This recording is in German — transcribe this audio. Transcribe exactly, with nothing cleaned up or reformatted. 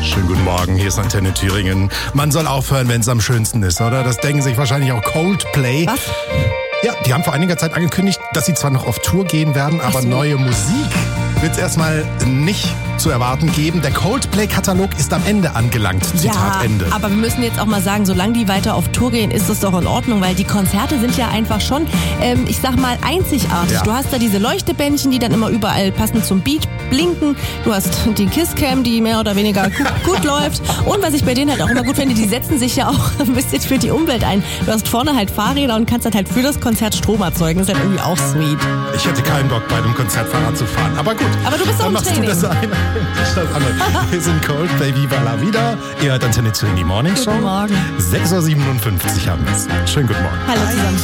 Schönen guten Morgen, hier ist Antenne Thüringen. Man soll aufhören, wenn es am schönsten ist, oder? Das denken sich wahrscheinlich auch Coldplay. Was? Ja, die haben vor einiger Zeit angekündigt, dass sie zwar noch auf Tour gehen werden, aber so. neue Musik wird es erstmal nicht zu erwarten geben. Der Coldplay-Katalog ist am Ende angelangt. Zitat ja, Ende. Aber wir müssen jetzt auch mal sagen, solange die weiter auf Tour gehen, ist das doch in Ordnung, weil die Konzerte sind ja einfach schon, ähm, ich sag mal, einzigartig. Ja. Du hast da diese Leuchtebändchen, die dann immer überall passend zum Beat blinken. Du hast die Kisscam, die mehr oder weniger gut, gut läuft. Und was ich bei denen halt auch immer gut finde, die setzen sich ja auch ein bisschen für die Umwelt ein. Du hast vorne halt Fahrräder und kannst dann halt für das Konzert Strom erzeugen. Das ist halt irgendwie auch sweet. Ich hätte keinen Bock, bei einem Konzert Fahrrad zu fahren. Aber gut, Aber du bist dann auch im machst Training. du das ein. Wir sind Coldplay, Viva la Vida. Ihr hört Antenne Thüringen, die Morning Show. Guten Morgen. sechs Uhr siebenundfünfzig haben wir es. Schönen guten Morgen. Hallo zusammen.